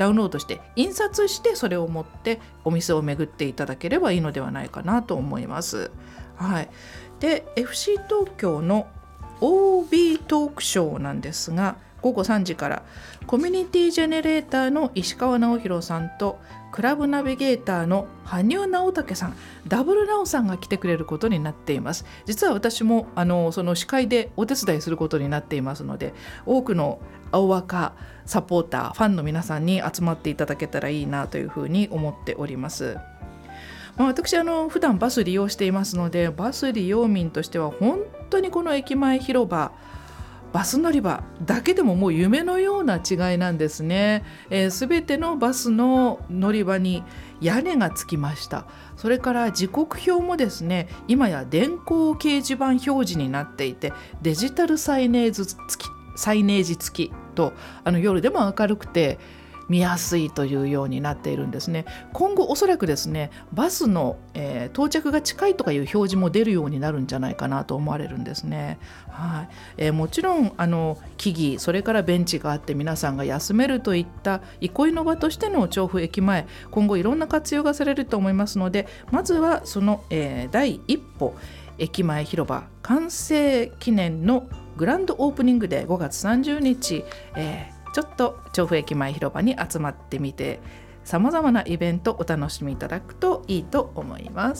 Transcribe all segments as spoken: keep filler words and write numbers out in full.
ダウンロードして印刷してそれを持ってお店を巡っていただければいいのではないかなと思います。はい、で エフシー 東京の オービー トークショーなんですが、ごごさんじからコミュニティジェネレーターの石川直弘さんとクラブナビゲーターの羽生直武さん、ダブルナオさんが来てくれることになっています。実は私もあのその司会でお手伝いすることになっていますので、多くの青若サポーターファンの皆さんに集まっていただけたらいいなというふうに思っております。まあ、私あの普段バス利用していますので、バス利用民としては本当にこの駅前広場バス乗り場だけでももう夢のような違いなんですね。えー、全てのバスの乗り場に屋根がつきました。それから時刻表もですね、今や電光掲示板表示になっていて、デジタルサイネージ付き、サイネージ付きとあの夜でも明るくて見やすいというようになっているんですね。今後おそらくですね、バスの、えー、到着が近いとかいう表示も出るようになるんじゃないかなと思われるんですね。はい、えー、もちろんあの木々、それからベンチがあって皆さんが休めるといった憩いの場としての調布駅前、今後いろんな活用がされると思いますので、まずはその、えー、第一歩、駅前広場完成記念のグランドオープニングでごがつさんじゅうにち、えーちょっと調布駅前広場に集まってみて、さまざまなイベントお楽しみいただくといいと思います。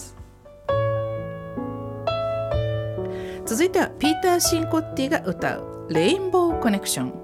続いてはピーター・シンコッティが歌うレインボーコネクション。